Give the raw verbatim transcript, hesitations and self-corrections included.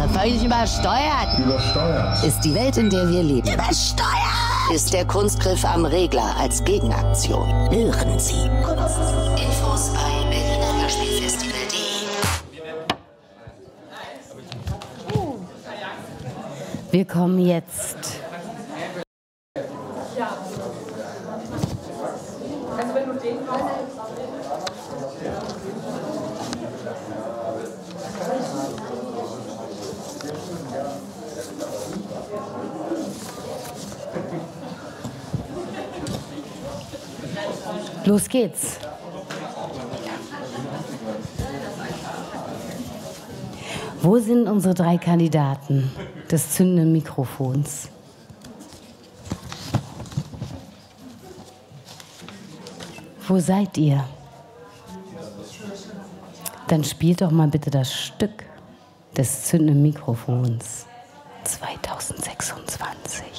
völlig übersteuert. Übersteuert. Ist die Welt, in der wir leben. Übersteuert! Ist der Kunstgriff am Regler als Gegenaktion. Hören Sie. Infos bei berliner hörspielfestival punkt de. Wir kommen jetzt. Also wenn du den Los geht's. Wo sind unsere drei Kandidaten des zündenden Mikrofons? Wo seid ihr? Dann spielt doch mal bitte das Stück des zündenden Mikrofons zweitausendsechsundzwanzig.